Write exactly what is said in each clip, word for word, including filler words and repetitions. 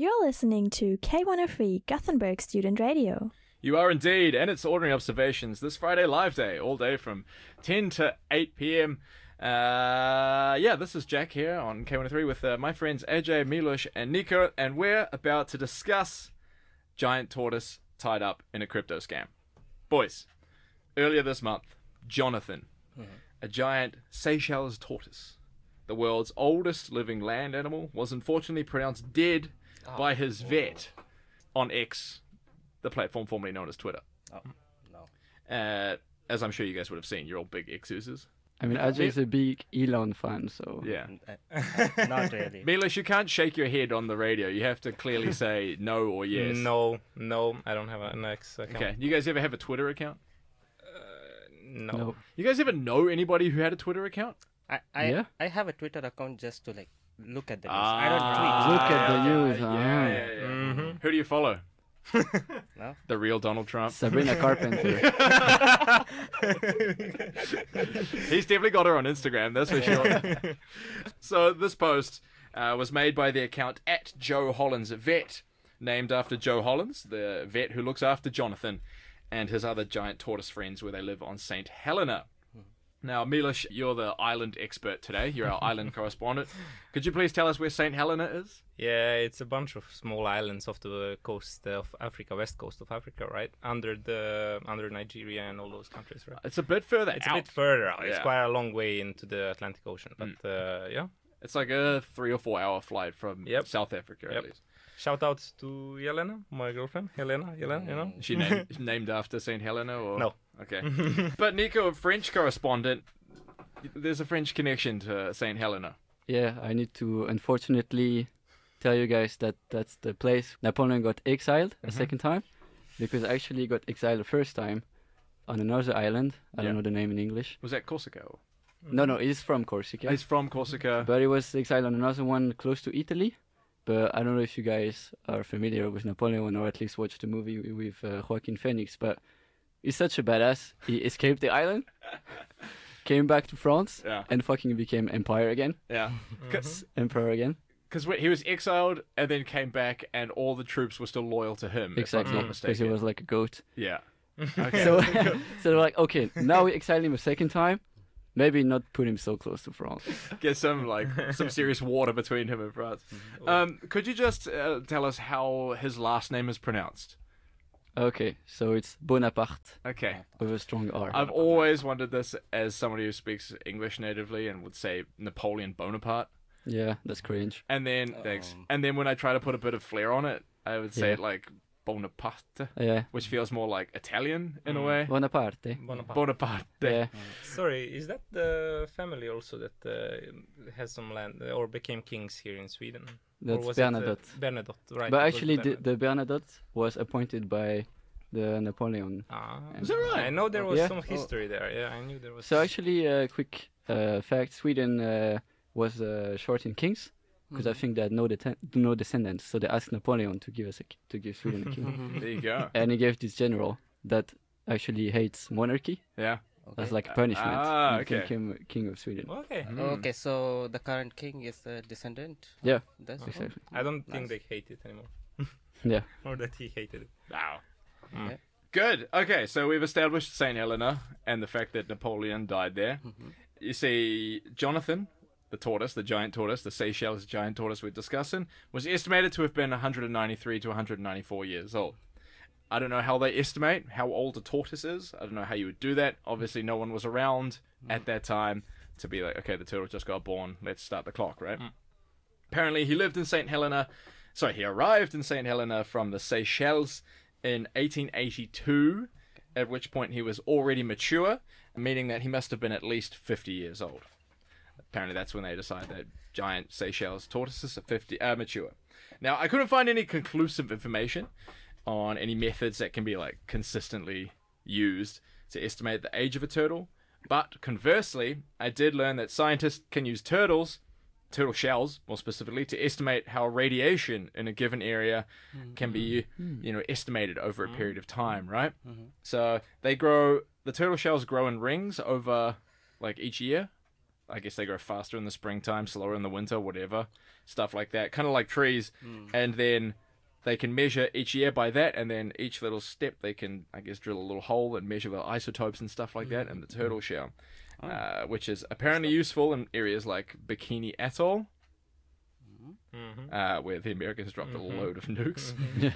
You're listening to K one oh three Gothenburg Student Radio. You are indeed, and it's Ordinary Observations this Friday live day, all day from ten to eight p.m. Uh, yeah, this is Jack here on K one oh three with uh, my friends A J, Milos, and Nico, and we're about to discuss giant tortoise tied up in a crypto scam. Boys, earlier this month, Jonathan, mm-hmm. a giant Seychelles tortoise, the world's oldest living land animal, was unfortunately pronounced dead oh. by his vet on X, the platform formerly known as Twitter. Oh, no. Uh, as I'm sure you guys would have seen, you're all big X users. I mean, Ajay is a big Elon fan, so... Yeah. Not really. Milos, you can't shake your head on the radio. You have to clearly say no or yes. No, no, I don't have an X account. Okay. You guys ever have a Twitter account? Uh, no. No. You guys ever know anybody who had a Twitter account? I I, Yeah? I have a Twitter account just to like look at the news. Ah, I don't tweet. Look at the okay. news, Yeah, ah. yeah, yeah. Mm-hmm. Who do you follow? No? The real Donald Trump. Sabrina Carpenter. He's definitely got her on Instagram, that's for sure. So this post uh, was made by the account at Joe Hollins Vet, named after Joe Hollins, the vet who looks after Jonathan and his other giant tortoise friends where they live on Saint Helena. Now, Milos, you're the island expert today. You're our island correspondent. Could you please tell us where Saint Helena is? Yeah, it's a bunch of small islands off the coast of Africa, west coast of Africa, right? Under the under Nigeria and all those countries, right? It's a bit further It's out. a bit further out. It's Yeah. quite a long way into the Atlantic Ocean, but Mm. uh, yeah. It's like a three or four hour flight from Yep. South Africa, Yep. at least. Shout out to Yelena, my girlfriend. Helena, Yelena, you know? Is she named, named after Saint Helena? Or? No. Okay. But Nico, a French correspondent, there's a French connection to Saint Helena. Yeah, I need to unfortunately tell you guys that that's the place Napoleon got exiled a Mhm. second time, because actually he got exiled the first time on another island. I Yeah. don't know the name in English. Was that Corsica? Or? No, no, he's from Corsica. He's from Corsica. But he was exiled on another one close to Italy. But I don't know if you guys are familiar with Napoleon or at least watched the movie wi- with uh, Joaquin Phoenix. But he's such a badass. He escaped the island, came back to France, Yeah. and fucking became empire again. Yeah. Emperor again. Because he was exiled and then came back and all the troops were still loyal to him. Exactly. If I'm not Because he mistaken. was like a goat. Yeah. Okay. So, so they're like, okay, now we exile him a second time. Maybe not put him so close to France. Get some like some serious water between him and France. Um, could you just uh, tell us how his last name is pronounced? Okay, so it's Bonaparte Okay. with a strong R. I've always wondered this as somebody who speaks English natively and would say Napoleon Bonaparte. Yeah, that's cringe. And then thanks. And then when I try to put a bit of flair on it, I would say Yeah. it like Bonaparte, Yeah, which feels more like Italian in a way. Bonaparte. Bonaparte. Bonaparte. Yeah. Sorry, is that the family also that uh, has some land uh, or became kings here in Sweden? Or That's was it, uh, Bernadotte. Bernadotte, right. But it was actually, the, Bernadotte. the Bernadotte was appointed by the Napoleon. Ah, Is that right? I know there was Yeah. some history there. Yeah, I knew there was. So actually, a quick uh, fact: Sweden uh, was uh, short in kings because I think they had no, deten- no descendants. So they asked Napoleon to give us a, k- to give Sweden a king, There you go. and he gave this general that actually hates monarchy Yeah. as like a punishment. Ah, and became okay. king, king of Sweden. Okay. Okay, so the current king is a descendant? Yeah, That's exactly. I don't think Nice. they hate it anymore. Yeah. Or that he hated it. Wow. Yeah. Good. Okay, so we've established Saint Helena and the fact that Napoleon died there. Mm-hmm. You see, Jonathan, the tortoise, the giant tortoise, the Seychelles giant tortoise we're discussing, was estimated to have been one hundred ninety-three to one hundred ninety-four years old. I don't know how they estimate how old a tortoise is. I don't know how you would do that. Obviously, no one was around at that time to be like, okay, the turtle just got born. Let's start the clock, right? Apparently, he lived in Saint Helena. Sorry, he arrived in Saint Helena from the Seychelles in eighteen eighty-two, at which point he was already mature, meaning that he must have been at least fifty years old. Apparently, that's when they decide that giant Seychelles tortoises are fifty uh, mature. Now, I couldn't find any conclusive information on any methods that can be like consistently used to estimate the age of a turtle, but conversely, I did learn that scientists can use turtles, turtle shells more specifically, to estimate how radiation in a given area can be, you know, estimated over a period of time, right? So they grow, the turtle shells grow in rings over like each year, I guess they grow faster in the springtime, slower in the winter, whatever. Stuff like that. Kind of like trees. Mm. And then they can measure each year by that, and then each little step they can, I guess, drill a little hole and measure the isotopes and stuff like that in the turtle shell. Oh. Uh, which is apparently useful in areas like Bikini Atoll, Mhm. uh, where the Americans dropped Mhm. a load of nukes.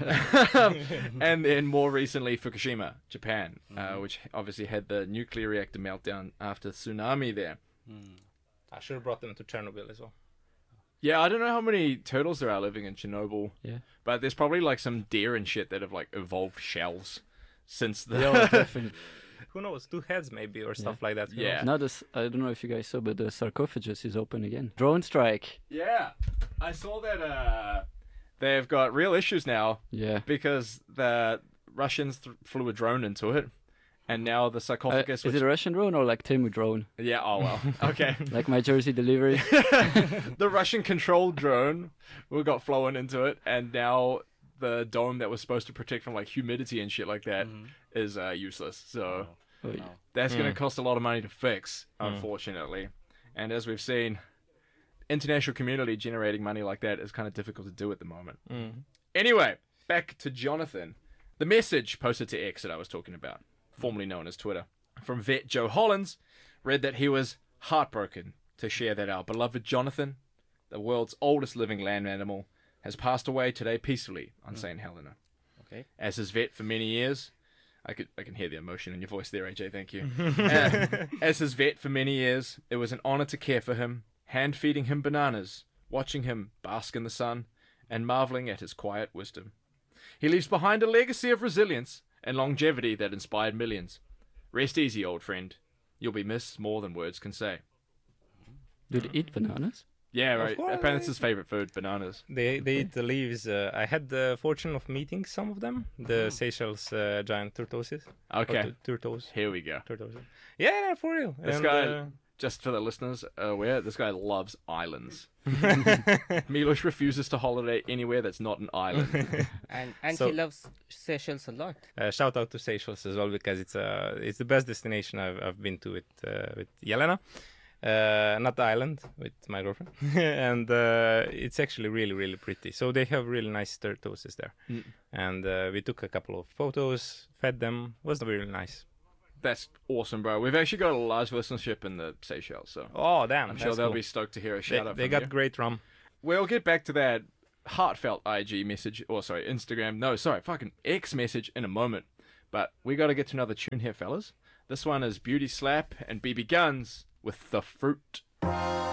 Mm-hmm. And then more recently, Fukushima, Japan, uh, which obviously had the nuclear reactor meltdown after tsunami there. Mm. I should have brought them to Chernobyl as well. Yeah, I don't know how many turtles there are living in Chernobyl. Yeah. But there's probably like some deer and shit that have like evolved shells since the. Yeah, definitely. Who knows? Two heads maybe or stuff like that. who Yeah. knows? Now this, I don't know if you guys saw, but the sarcophagus is open again. Drone strike. Yeah, I saw that. Uh, they've got real issues now Yeah. because the Russians th- flew a drone into it, and now the Uh, sarcophagus. is it a Russian drone or like Temu drone? Yeah. Oh well. Okay. Like my jersey delivery? The Russian-controlled drone we got flown into it, and now the dome that was supposed to protect from like humidity and shit like that is uh, useless. So Oh, No. that's going Mm. to cost a lot of money to fix, Mm. unfortunately. And as we've seen, international community generating money like that is kind of difficult to do at the moment. Mm. Anyway, back to Jonathan. The message posted to X that I was talking about, formerly known as Twitter, from vet Joe Hollins, read that he was heartbroken to share that our beloved Jonathan, the world's oldest living land animal, has passed away today peacefully on Saint Helena. Okay. As his vet for many years, I could I can hear the emotion in your voice there, A J. Thank you. Uh, as his vet for many years, it was an honor to care for him, hand feeding him bananas, watching him bask in the sun, and marveling at his quiet wisdom. He leaves behind a legacy of resilience and longevity that inspired millions. Rest easy, old friend. You'll be missed more than words can say. Do they eat bananas? Yeah, Of right. course. Apparently it's his favorite food, bananas. They they eat the leaves. Uh, I had the fortune of meeting some of them. The Seychelles uh, giant tortoises. Or Okay, tu- turtles. here we go. Tortoises. Yeah, yeah, for real. This And, guy- uh, Just for the listeners aware, this guy loves islands. Milos refuses to holiday anywhere that's not an island. And and So- he loves Seychelles a lot. Uh, shout out to Seychelles as well because it's uh, it's the best destination I've I've been to with uh, with Jelena. Uh, not the island with my girlfriend, and uh, it's actually really really pretty. So they have really nice tortoises there, Mm. and uh, we took a couple of photos, fed them. Was really nice. That's awesome, bro. We've actually got a large listenership in the Seychelles, so Oh damn! I'm sure that's they'll cool. be stoked to hear a They, shout out they from got you. great rum. We'll get back to that heartfelt I G message, or sorry, Instagram. No, sorry, fucking X message in a moment. But we got to get to another tune here, fellas. This one is Beauty Slap and B B Guns with The Fruit.